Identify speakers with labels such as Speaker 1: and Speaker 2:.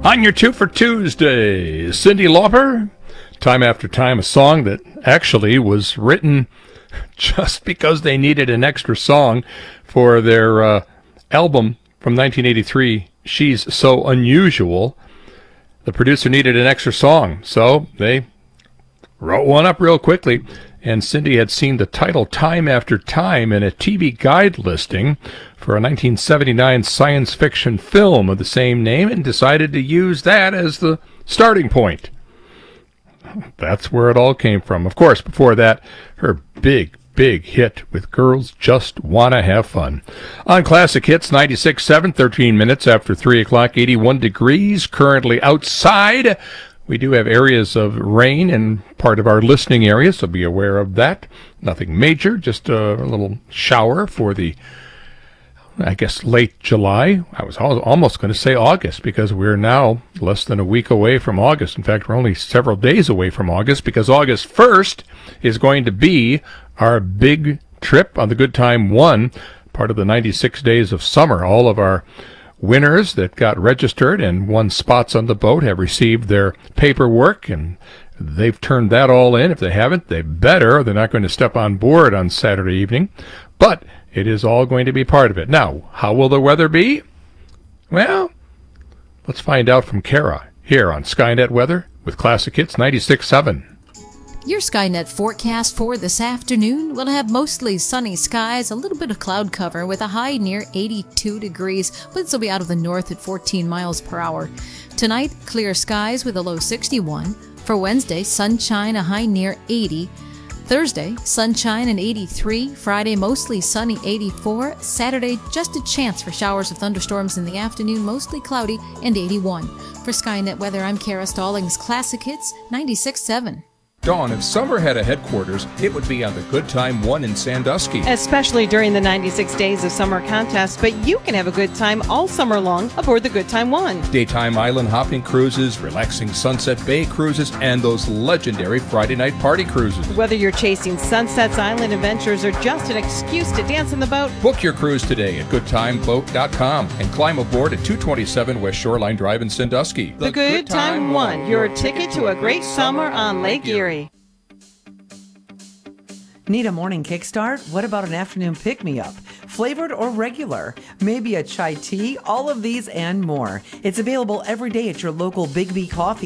Speaker 1: On your Two for Tuesday, Cyndi Lauper, Time After Time, a song that actually was written just because they needed an extra song for their album from 1983, She's So Unusual. The producer needed an extra song, so they wrote one up real quickly, and Cyndi had seen the title Time After Time in a TV guide listing for a 1979 science fiction film of the same name and decided to use that as the starting point. That's where it all came from. Of course, before that, her big hit with Girls Just Wanna Have Fun. On Classic Hits 96.7, 13 minutes after 3 o'clock, 81 degrees currently outside. We do have areas of rain in part of our listening area, so be aware of that. Nothing major, just a little shower for the, I guess, late July. I was almost going to say August, because we're now less than a week away from August. In fact, we're only several days away from August, because August 1st is going to be our big trip on the Good Time 1, part of the 96 days of summer. All of our winners that got registered and won spots on the boat have received their paperwork, and they've turned that all in. If they haven't, they better. They're not going to step on board on Saturday evening, but it is all going to be part of it. Now, how will the weather be? Well, let's find out from Kara here on Skynet Weather with Classic Hits 96.7.
Speaker 2: Your Skynet forecast for this afternoon will have mostly sunny skies, a little bit of cloud cover with a high near 82 degrees. Winds will be out of the north at 14 miles per hour. Tonight, clear skies with a low 61. For Wednesday, sunshine, a high near 80. Thursday, sunshine and 83. Friday, mostly sunny, 84. Saturday, just a chance for showers or thunderstorms in the afternoon, mostly cloudy, and 81. For Skynet Weather, I'm Kara Stallings, Classic Hits 96.7.
Speaker 3: Dawn, if summer had a headquarters, it would be on the Good Time 1 in Sandusky.
Speaker 4: Especially during the 96 Days of Summer contest, but you can have a good time all summer long aboard the Good Time 1.
Speaker 3: Daytime island hopping cruises, relaxing Sunset Bay cruises, and those legendary Friday night party cruises.
Speaker 4: Whether you're chasing Sunset's island adventures or just an excuse to dance on the boat,
Speaker 3: book your cruise today at goodtimeboat.com and climb aboard at 227 West Shoreline Drive in Sandusky.
Speaker 4: The Good Time 1, your ticket to a great summer on Lake Erie.
Speaker 5: Need a morning kickstart? What about an afternoon pick-me-up? Flavored or regular? Maybe a chai tea? All of these and more. It's available every day at your local Big B Coffee.